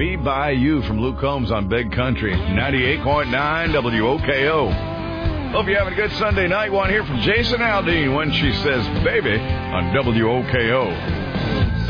Be By You from Luke Combs on Big Country, 98.9 WOKO. Hope you're having a good Sunday night. Want to hear from Jason Aldean when she says baby on WOKO.